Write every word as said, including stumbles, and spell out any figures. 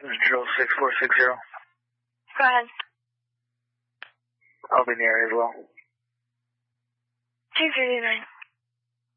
This is drill six four six zero. Go ahead. I'll be in the area as well. two thirty-nine.